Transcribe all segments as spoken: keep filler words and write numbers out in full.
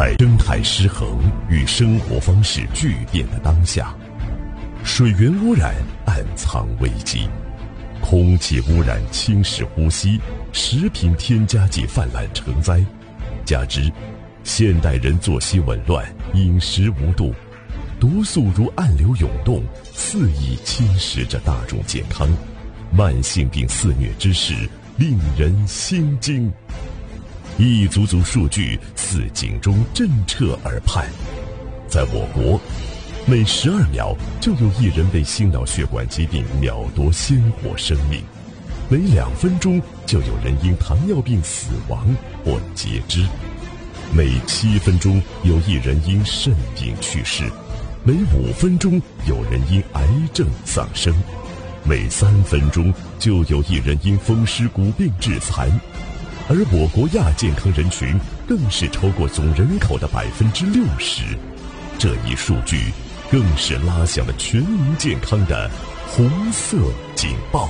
在生态失衡与生活方式巨变的当下，水源污染暗藏危机，空气污染侵蚀呼吸，食品添加剂泛滥成灾，加之现代人作息紊乱，饮食无度，毒素如暗流涌动，肆意侵蚀着大众健康，慢性病肆虐之势令人心惊。一组组数据似警钟震彻耳畔，在我国，每十二秒就有一人被心脑血管疾病秒夺鲜活生命，每两分钟就有人因糖尿病死亡或截肢，每七分钟有一人因肾病去世，每五分钟有人因癌症丧生，每三分钟就有一人因风湿骨病致残。而我国亚健康人群更是超过总人口的百分之六十，这一数据更是拉响了全民健康的红色警报。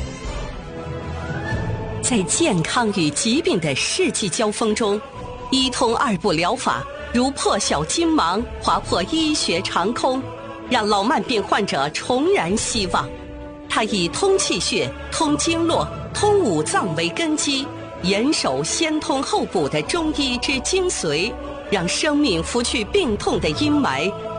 在健康与疾病的世纪交锋中，医通二步疗法如破晓金芒，划破医学长空，让老慢病患者重燃希望。它以通气血、通经络、通五脏为根基，严守先通后补的中医之精髓，让生命拂去病痛的阴霾，